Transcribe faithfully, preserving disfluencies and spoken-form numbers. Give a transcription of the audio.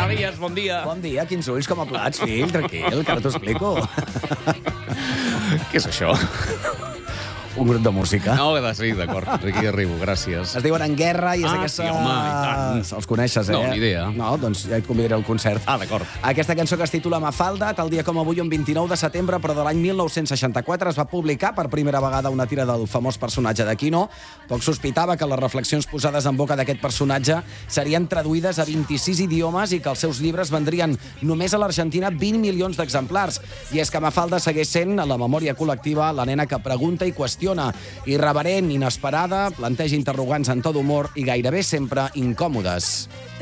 Canalies, bon dia. Bon dia, quins ulls com a plats, fill, tranquil, que ara t'ho explico. Què és això? Un grup de música. No, sí, d'acord, aquí arribo, gràcies. Es diuen En Guerra i és Ah, aquesta... sí, home, i tant. Els coneixes, eh? No, ni idea. No, doncs ja et convidaré al concert. Ah, d'acord. Aquesta cançó que es titula Mafalda, tal dia com avui, un vint-i-nou de setembre, però de l'any mil nou-cents seixanta-quatre, es va publicar per primera vegada una tira del famós personatge de Quino. Poc sospitava que les reflexions posades en boca d'aquest personatge serien traduïdes a vint-i-sis idiomes i que els seus llibres vendrien només a l'Argentina vint milions d'exemplars. I és que Mafalda segueix sent, a la memòria col·lectiva, la nena que pregunta i qüestiona, irreverent, inesperada, planteja interrogants en to d'humor i gairebé sempre incòmodes.